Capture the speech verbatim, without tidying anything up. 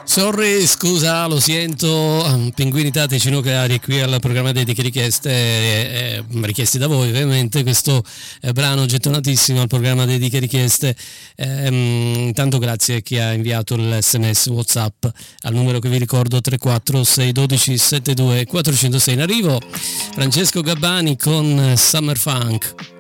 Sorry, scusa, lo sento, pinguini tattici nucleari qui al programma dediche richieste, eh, richiesti da voi ovviamente, questo eh, brano gettonatissimo al programma dediche richieste, eh, intanto grazie a chi ha inviato l'S M S WhatsApp al numero che vi ricordo tre quattro sei uno due sette due quattro zero sei. In arrivo Francesco Gabbani con Summer Funk.